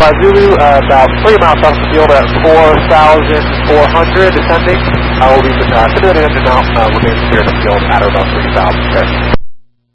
Alpha Zulu, about 3 miles off the field at 4,400 descending. We'll be simulating engine mount, remain here in the field at about 3,000 there.